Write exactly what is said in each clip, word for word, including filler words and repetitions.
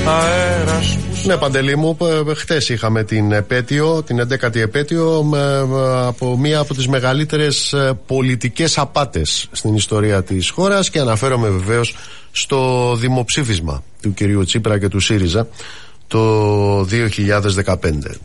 αέρας. Ναι, Παντελή μου, χτες είχαμε την επέτειο, την έντεκατη επέτειο με, από μία από τις μεγαλύτερες πολιτικές απάτες στην ιστορία της χώρας, και αναφέρομαι βεβαίως στο δημοψήφισμα του κυρίου Τσίπρα και του ΣΥΡΙΖΑ το δύο χιλιάδες δεκαπέντε.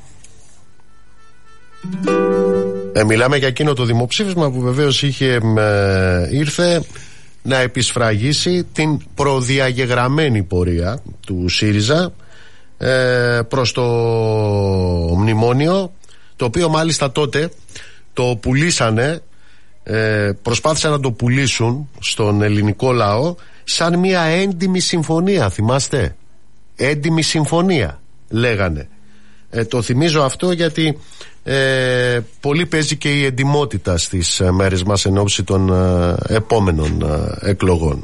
Ε, μιλάμε για εκείνο το δημοψήφισμα που βεβαίως είχε ε, ήρθε να επισφραγίσει την προδιαγεγραμμένη πορεία του ΣΥΡΙΖΑ ε, προς το μνημόνιο, το οποίο μάλιστα τότε το πουλήσανε, ε, προσπάθησαν να το πουλήσουν στον ελληνικό λαό σαν μια έντιμη συμφωνία, θυμάστε, έντιμη συμφωνία λέγανε. ε, το θυμίζω αυτό γιατί ε, πολύ παίζει και η εντιμότητα στις ε, μέρες μας εν ώψη των ε, επόμενων ε, εκλογών.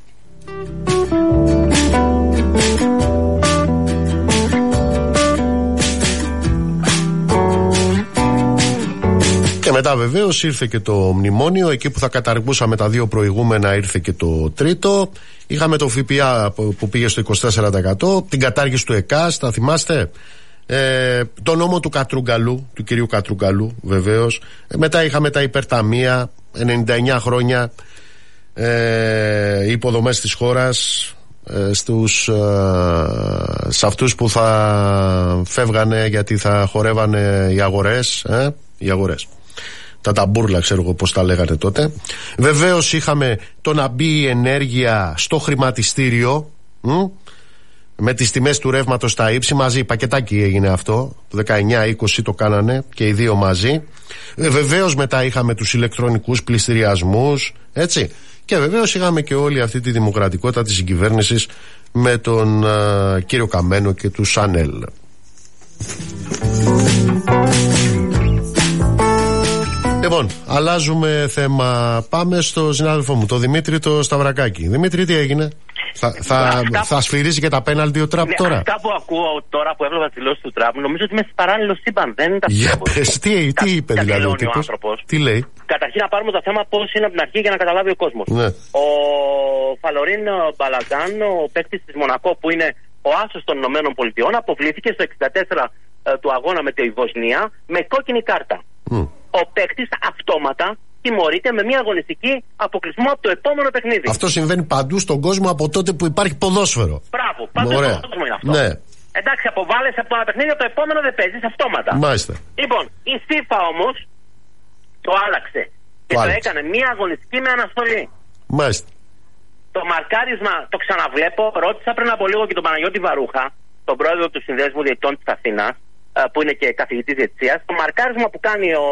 Και μετά βεβαίως ήρθε και το μνημόνιο. Εκεί που θα καταργούσαμε τα δύο προηγούμενα ήρθε και το τρίτο. Είχαμε το ΦΠΑ που πήγε στο είκοσι τέσσερα τοις εκατό, την κατάργηση του ΕΚΑΣ, τα θυμάστε, ε, το νόμο του Κατρούγκαλου, του κυρίου Κατρούγκαλου βεβαίως. ε, Μετά είχαμε τα υπερταμεία, ενενήντα εννιά χρόνια, ε, υποδομές της χώρας, ε, στους, ε, σε αυτούς που θα φεύγανε γιατί θα χορεύανε οι αγορές, ε, οι αγορές. Τα ταμπούρλα, ξέρω εγώ πώς τα λέγανε τότε. Βεβαίως είχαμε το να μπει η ενέργεια στο χρηματιστήριο, μ? με τις τιμές του ρεύματος στα ύψη, μαζί, πακετάκι έγινε αυτό, το δεκαεννιά είκοσι το κάνανε και οι δύο μαζί. Ε, βεβαίως μετά είχαμε τους ηλεκτρονικούς πληστηριασμούς, έτσι. Και βεβαίως είχαμε και όλη αυτή τη δημοκρατικότητα της συγκυβέρνησης με τον uh, κύριο Καμένο και του Σανέλ. Λοιπόν, αλλάζουμε θέμα. Πάμε στο συνάδελφό μου, το Δημήτρη το Σταυρακάκη. Δημήτρη, τι έγινε? Θα, θα, αυτά... θα σφυρίζει και τα πέναλτι ο Τραμπ, ναι, τώρα? Αυτά που ακούω τώρα που έβλεπα τη δηλώση του Τραμπ, νομίζω ότι είμαι σε παράλληλο σύμπαν. Δεν είναι τα Για πες, τι, τι είπε κα, δηλαδή ο τύπος, τι λέει? Καταρχήν να πάρουμε το θέμα πώς είναι από την αρχή για να καταλάβει ο κόσμος. Ναι. Ο Φαλωρίν Μπαλαγκάν, ο παίκτης της Μονακό που είναι ο άσος των Ηνωμένων Πολιτειών, αποβλήθηκε στο εξήντα τέσσερα ε, του αγώνα με τη Βοσνία με κόκκινη κάρτα. Mm. Ο παίκτης αυτόματα τιμωρείται με μια αγωνιστική αποκλεισμό από το επόμενο παιχνίδι. Αυτό συμβαίνει παντού στον κόσμο από τότε που υπάρχει ποδόσφαιρο. Μπράβο, παντού στον κόσμο είναι αυτό. Ναι. Εντάξει, αποβάλλεσαι από το ένα παιχνίδι, το επόμενο δεν παίζεις αυτόματα. Μάλιστα. Λοιπόν, η FIFA όμως το άλλαξε το και άλλαξε. Το έκανε μια αγωνιστική με αναστολή. Μάλιστα. Το μαρκάρισμα το ξαναβλέπω. Ρώτησα πριν από λίγο και τον Παναγιώτη Βαρούχα, τον πρόεδρο του Συνδέσμου Διαιτητών της Αθήνας, που είναι και καθηγητής διαιτησίας. Το μαρκάρισμα που κάνει ο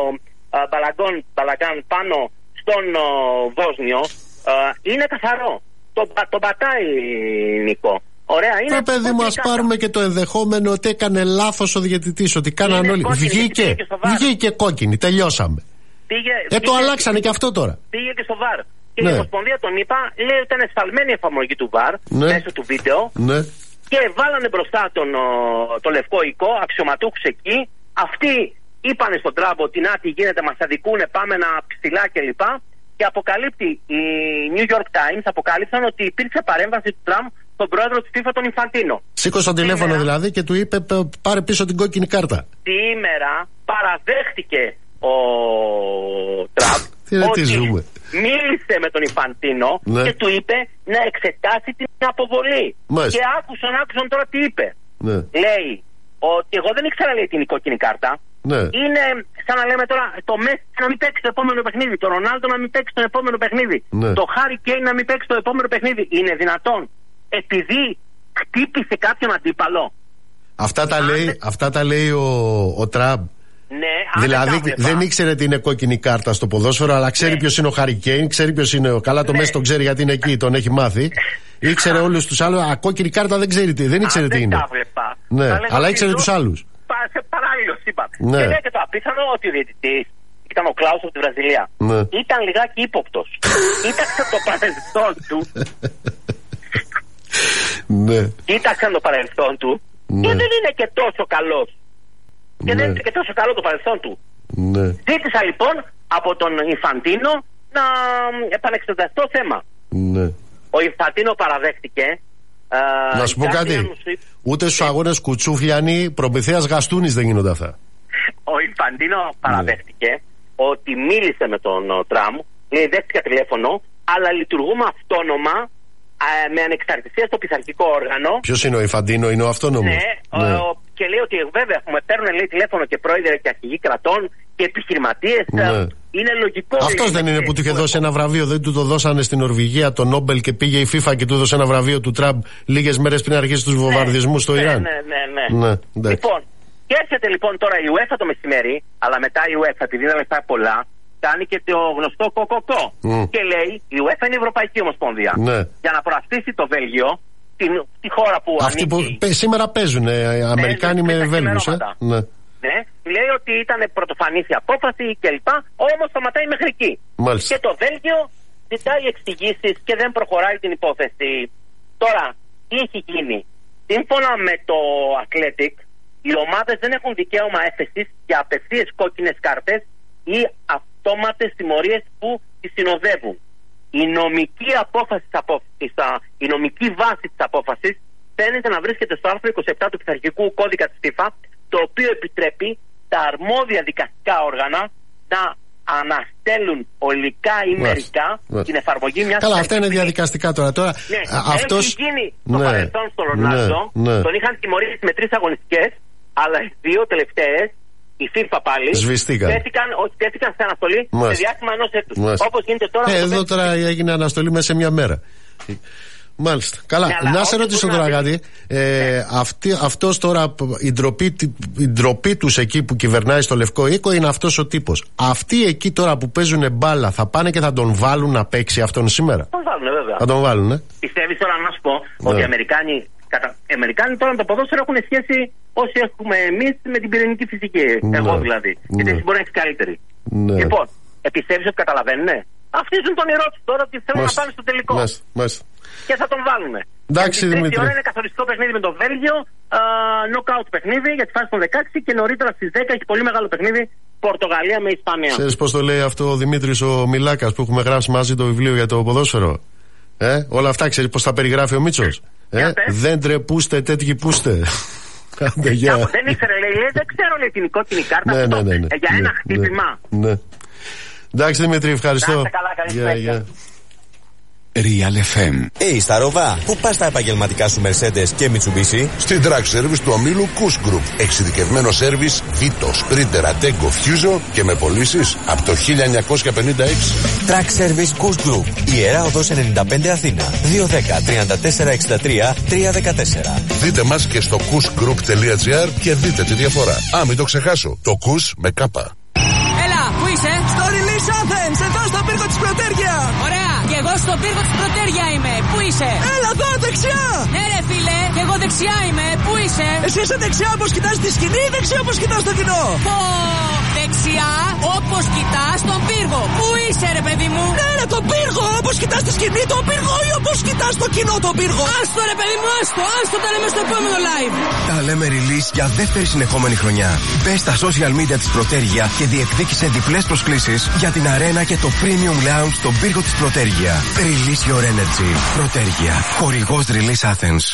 Μπαλαγκάν πάνω στον ο, Βόσνιο uh, είναι καθαρό. Το, το πατάει, Νίκο. Ωραία, είναι. Το παιδί μου, ας πάρουμε και το ενδεχόμενο ότι έκανε λάθος ο διαιτητής, ότι κάναν όλοι. Βγήκε, βγήκε κόκκινη, τελειώσαμε. Πήγε, ε, πήγε, το αλλάξανε και αυτό τώρα. Πήγε και στο βαρ. Και ναι. η Ομοσπονδία τον είπα, λέει ότι ήταν εσφαλμένη η εφαρμογή του βαρ, ναι, μέσω του βίντεο. Ναι. Και βάλανε μπροστά τον το λευκό οικό, αξιωματούχους εκεί. Αυτοί είπανε στον Τραμπ ότι να τι γίνεται, μας αδικούνε, πάμε να ψηλά κλπ. Και αποκαλύπτει, οι New York Times αποκάλυψαν ότι υπήρξε παρέμβαση του Τραμπ στον πρόεδρο της FIFA, τον Ινφαντίνο. Σήκωσε το τηλέφωνο σήμερα, δηλαδή, και του είπε πάρε πίσω την κόκκινη κάρτα. Σήμερα παραδέχτηκε ο Τραμπ ότι μίλησε με τον Ινφαντίνο, ναι, και του είπε να εξετάσει την αποβολή. Μάλιστα. Και άκουσαν, άκουσαν τώρα τι είπε. Ναι. Λέει ότι εγώ δεν ήξερα, λέει, την κόκκινη κάρτα. Ναι. Είναι σαν να λέμε τώρα το Μέση να μην παίξει το επόμενο παιχνίδι, το Ρονάλντο να μην παίξει το επόμενο παιχνίδι, ναι, το Χάρι Κέιν να μην παίξει το επόμενο παιχνίδι. Είναι δυνατόν επειδή χτύπησε κάποιον αντίπαλο? Αυτά τα, Αν... λέει, αυτά τα λέει ο, ο Τραμπ. Ναι, δηλαδή δεν ήξερε τι είναι κόκκινη κάρτα στο ποδόσφαιρο, αλλά ξέρει, ναι, ποιος είναι ο Χάρι Κέιν, ξέρει ποιος είναι ο. Καλά, το ναι, Μέση τον ξέρει γιατί είναι εκεί, τον έχει μάθει. Ήξερε όλους τους άλλους. Α, κόκκινη κάρτα δεν ξέρει τι, δεν ήξερε τι είναι. Ναι, αλλά ήξερε τους άλλους. Σε παράλληλο σύμπαν. Ναι. Και λέει και το απίθανο ότι ο διαιτητής ήταν ο Κλάους από τη Βραζιλία. Ναι. Ήταν λιγάκι ύποπτος. Κοίταξε το παρελθόν του. Ναι. Κοίταξε το παρελθόν του. Ναι. Και δεν είναι και τόσο καλός. Και ναι, δεν είναι και τόσο καλό το παρελθόν του. Ναι. Ζήτησα λοιπόν από τον Ινφαντίνο να επανεξεταστεί το θέμα. Ναι. Ο Ινφαντίνο παραδέχτηκε Uh, να σου πω κάτι. Σου... Ούτε στους αγώνες Κουτσούφλιανοι, Προμηθέας Γαστούνης δεν γίνονται αυτά. Ο Ινφαντίνο παραδέχτηκε ναι. ότι μίλησε με τον Τραμπ, λέει δέχτηκα τηλέφωνο, αλλά λειτουργούμε αυτόνομα ε, με ανεξαρτησία στο πειθαρχικό όργανο. Ποιος είναι ο Ινφαντίνο, είναι ο αυτόνομος? Ναι, ναι. Ο, και λέει ότι βέβαια μου παίρνουν λέει, τηλέφωνο και πρόεδρε και αρχηγοί κρατών και επιχειρηματίες. Ναι. Είναι λογικό. Αυτός δεν είναι που του είχε δώσει ένα βραβείο, δεν του το δώσανε στην Νορβηγία το Νόμπελ και πήγε η FIFA και του έδωσε ένα βραβείο του Τραμπ λίγες μέρες πριν αρχίσει τους βομβαρδισμούς στο ναι, Ιράν. Ναι, ναι, ναι. ναι. ναι λοιπόν, και έρχεται λοιπόν τώρα η UEFA το μεσημέρι, αλλά μετά η UEFA, επειδή είναι λεφτά πολλά, κάνει και το γνωστό κοκοκό. Mm. Και λέει η UEFA είναι η Ευρωπαϊκή Ομοσπονδία. Ναι. Για να προασπίσει το Βέλγιο, την, τη χώρα που Αυτοί ανήκει. που σήμερα παίζουν ε, Αμερικάνοι με Βέλγιους. Ε. Ναι. Ναι, λέει ότι ήταν πρωτοφανής η απόφαση κλπ. Όμως σταματάει μέχρι εκεί. Μάλιστα. Και το Βέλγιο ζητάει εξηγήσεις και δεν προχωράει την υπόθεση. Τώρα, τι έχει γίνει? Σύμφωνα με το Athletic, οι ομάδες δεν έχουν δικαίωμα έφεσης για απευθείας κόκκινες κάρτες ή αυτόματες τιμωρίες που τις συνοδεύουν. Η νομική απόφαση της απόφασης, η νομική βάση της απόφασης φαίνεται να βρίσκεται στο άρθρο είκοσι επτά του πειθαρχικού κώδικα της FIFA, το οποίο επιτρέπει τα αρμόδια δικαστικά όργανα να αναστέλουν ολικά ή μερικά την εφαρμογή μιας. Καλά, αυτά είναι διαδικαστικά τώρα. τώρα ναι, αυτός... έχει γίνει στο ναι, παρελθόν στο Ρονάλντο. Ναι, ναι. Τον είχαν τιμωρήσει με τρεις αγωνιστικές, αλλά οι δύο τελευταίες, η FIFA πάλι, σβηστήκαν. Τέθηκαν, όχι, τέθηκαν σε αναστολή Μάλιστα. σε διάστημα ενός έτους. Όπως γίνεται τώρα. Ε, εδώ τώρα έγινε αναστολή μέσα σε μια μέρα. Μάλιστα. Καλά, ναι, να σε ρωτήσω τώρα κάτι. Ε, ναι. Αυτός τώρα, η ντροπή, η ντροπή τους εκεί που κυβερνάει στο Λευκό Οίκο είναι αυτός ο τύπος. Αυτοί εκεί τώρα που παίζουν μπάλα θα πάνε και θα τον βάλουν να παίξει αυτόν σήμερα? Τον βάλουν, βέβαια. Θα τον βάλουν, ε. Πιστεύεις τώρα να σου πω ναι. ότι οι Αμερικάνοι, κατα... οι Αμερικάνοι τώρα με το ποδόσφαιρο έχουν σχέση όσοι έχουμε εμείς με την πυρηνική φυσική. Ναι. Εγώ δηλαδή. Ναι. Γιατί εσύ μπορεί να έχεις καλύτερη. Ναι. Λοιπόν, πιστεύεις ότι καταλαβαίνουν? Ναι. Αυτίζουν τον ηρώ του τώρα ότι θέλουν Μάλιστα. να πάνε στο τελικό. Μάλιστα. Μάλιστα. Και θα τον βάλουμε. Εντάξει, Δημήτρη. Η ώρα είναι καθοριστικό παιχνίδι με το Βέλγιο, νοκάουτ παιχνίδι για τη φάση των δεκαέξι και νωρίτερα στις δέκα έχει πολύ μεγάλο παιχνίδι Πορτογαλία με Ισπανία. Ξέρεις πώς το λέει αυτό ο Δημήτρης ο Μιλάκας που έχουμε γράψει μαζί το βιβλίο για το ποδόσφαιρο? Ε, όλα αυτά ξέρεις πώς τα περιγράφει ο Μίτσος? Ε, δεν τρεπούστε τέτοιοι πούστε. Δεν ήξερε, λέει, δεν ξέρω λέει την κόκκινη κάρτα ναι, ναι, ναι, ναι, για ένα ναι, χτύπημα. Ναι, ναι. Εντάξει Δημήτρη, ευχαριστώ. Καλά, καλή yeah, yeah. Real εφ εμ. Hey, Σταρόβα, πού πας τα επαγγελματικά σου Mercedes και Mitsubishi? Στην Track Service του ομίλου Kuss Group. Εξειδικευμένο σέρβις Vito, Sprinter, Ateco, Fusion και με πωλήσεις από το χίλια εννιακόσια πενήντα έξι. Track Service Kuss Group. Ιερά Οδός ενενήντα πέντε Αθήνα. δύο ένα μηδέν τριάντα τέσσερα εξήντα τρία τριακόσια δεκατέσσερα. Δείτε μας και στο kuss group τελεία gr και δείτε τη διαφορά. Α, μην το ξεχάσω. Το Kuss με κάπα. Έλα, πού είσαι? Στο Release Athens, εδώ στο πύργο της Πρωτέρια. Ωραία, και εγώ στο πύργο της Πρωτέρια είμαι. Πού είσαι? Έλα εδώ, δεξιά. Ναι ρε φίλε, και εγώ δεξιά είμαι. Πού είσαι? Εσύ είσαι δεξιά όπως κοιτάς τη σκηνή ή δεξιά όπως κοιτάς το κοινό? Πω, δεξιά όπως κοιτάς τον πύργο. Πού είσαι ρε παιδί μου? Ναι ρε, τον πύργο, όπως κοιτάς τη σκηνή τον πύργο ή όπως κοιτάς το κοινό τον πύργο? Άστο ρε παιδί μου, άστο, άστο τα λέμε στο επόμενο live. Τα λέμε release για δεύτερη συνεχόμενη χρονιά. Μπες στα social media της Πρωτέρια και διεκδίκησε διπλές προσκλήσεις για την αρένα και το premium lounge στον πύργο της Πρωτέρια. Release your energy. Πρωτέρια. Χορηγός Release Athens.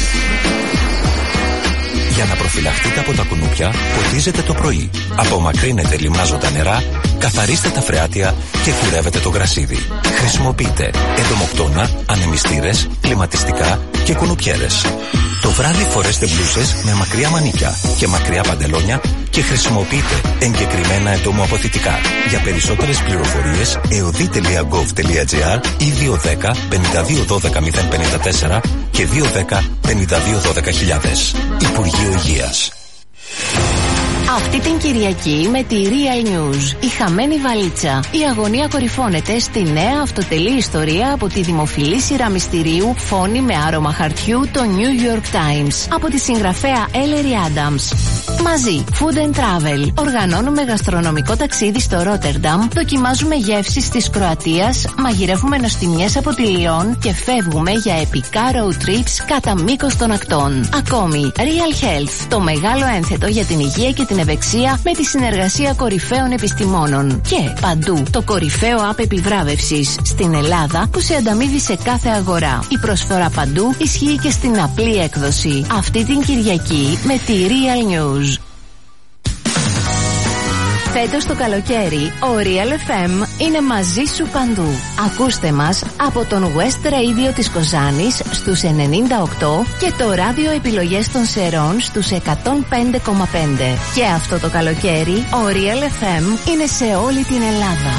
Για να προφυλαχτείτε από τα κουνούπια, ποτίζετε το πρωί. Απομακρύνετε λιμάζοντα νερά, καθαρίστε τα φρεάτια και κουρεύετε το γρασίδι. Χρησιμοποιείτε εντομοκτώνα, ανεμιστήρες, κλιματιστικά και κουνουπιέρες. Το βράδυ φορέστε μπλούσες με μακριά μανίκια και μακριά παντελόνια και χρησιμοποιείτε εγκεκριμένα εντομοαποθητικά. Για περισσότερες πληροφορίες εωδή τελεία γκοβ τελεία τζι άρ ή δύο ένα μηδέν πενήντα δύο δώδεκα μηδέν πενήντα τέσσερα και δύο ένα μηδέν πενήντα δύο δώδεκα χιλιάδες. Υπουργείο Υγείας. Αυτή την Κυριακή με τη Real News, η χαμένη βαλίτσα. Η αγωνία κορυφώνεται στη νέα αυτοτελή ιστορία από τη δημοφιλή σειρά μυστηρίου Φόνη με άρωμα χαρτιού, το New York Times, από τη συγγραφέα Ellery Adams. Μαζί, Food and Travel. Οργανώνουμε γαστρονομικό ταξίδι στο Ρότερνταμ, δοκιμάζουμε γεύσεις της Κροατίας, μαγειρεύουμε νοστιμιές από τη Λιόν και φεύγουμε για επικά road trips κατά μήκος των ακτών. Ακόμη, Real Health, το μεγάλο ένθετο για την υγεία και την στην ευεξία με τη συνεργασία κορυφαίων επιστημόνων. Και παντού το κορυφαίο app επιβράβευσης στην Ελλάδα που σε ανταμείβει σε κάθε αγορά. Η προσφορά παντού ισχύει και στην απλή έκδοση. Αυτή την Κυριακή με τη Real News. Φέτος το καλοκαίρι, ο Real εφ εμ είναι μαζί σου παντού. Ακούστε μας από τον West Radio της Κοζάνης στους ενενήντα οκτώ και το ράδιο επιλογές των Σερών στους εκατόν πέντε κόμμα πέντε. Και αυτό το καλοκαίρι, ο Real εφ εμ είναι σε όλη την Ελλάδα.